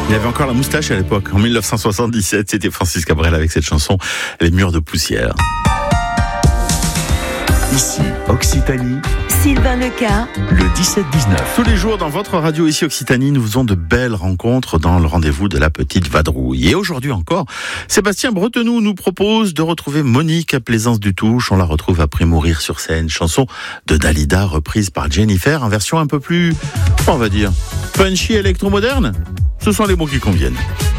Il avait encore la moustache à l'époque. En 1977, c'était Francis Cabrel avec cette chanson « Les murs de poussière ». Ici, Occitanie, Sylvain Leca, le 17-19. Tous les jours dans votre radio ici Occitanie, nous faisons de belles rencontres dans le rendez-vous de la petite vadrouille. Et aujourd'hui encore, Sébastien Bretenoux nous propose de retrouver Monique à Plaisance du Touche. On la retrouve après Mourir sur scène, chanson de Dalida reprise par Jennifer, en version un peu plus, on va dire, punchy électro-moderne. Ce sont les mots qui conviennent.